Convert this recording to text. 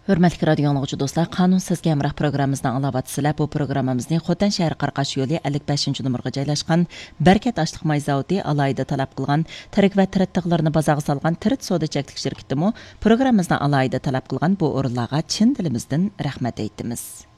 Hörmətli radio dinləyicilər, dostlar, qanunsuz gəmrah proqramımızdan alavatısılar. Bu proqramımızı Xotan şəhəri Qarqaş yolu 55-ci nömrəyə joylashqan Bərkət Aşlıq May zavodi alayda talab qılğan tirik və tirittiqlərini bazağa salğan Tirit Soda çəklik şirkətimi proqramımızdan alayda talab qılğan bu o'rinlarga chin dilimizdan rahmat aytamiz.